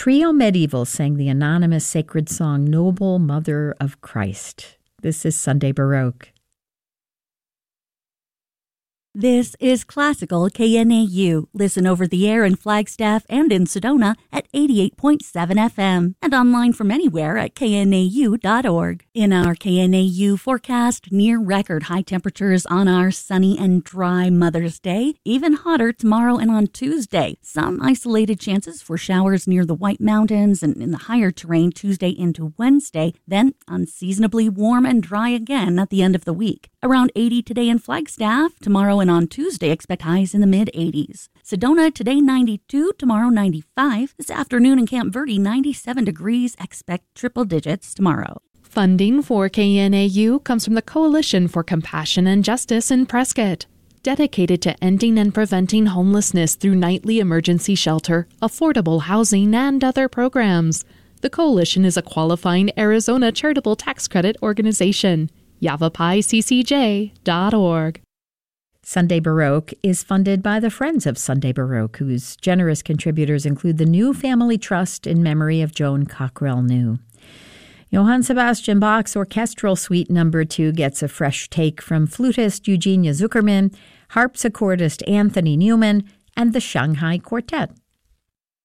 Trio Medieval sang the anonymous sacred song, Noble Mother of Christ. This is Sunday Baroque. This is Classical KNAU. Listen over the air in Flagstaff and in Sedona at 88.7 FM and online from anywhere at knau.org. In our KNAU forecast, near record high temperatures on our sunny and dry Mother's Day. Even hotter tomorrow and on Tuesday. Some isolated chances for showers near the White Mountains and in the higher terrain Tuesday into Wednesday. Then unseasonably warm and dry again at the end of the week. Around 80 today in Flagstaff. Tomorrow and on Tuesday, expect highs in the mid-80s. Sedona today 92, tomorrow 95. This afternoon in Camp Verde 97 degrees. Expect triple digits tomorrow. Funding for KNAU comes from the Coalition for Compassion and Justice in Prescott, dedicated to ending and preventing homelessness through nightly emergency shelter, affordable housing, and other programs. The Coalition is a qualifying Arizona charitable tax credit organization. YavaPaiCCJ.org. Sunday Baroque is funded by the Friends of Sunday Baroque, whose generous contributors include the New Family Trust in memory of Joan Cockrell New. Johann Sebastian Bach's Orchestral Suite No. 2 gets a fresh take from flutist Eugenia Zuckerman, harpsichordist Anthony Newman, and the Shanghai Quartet.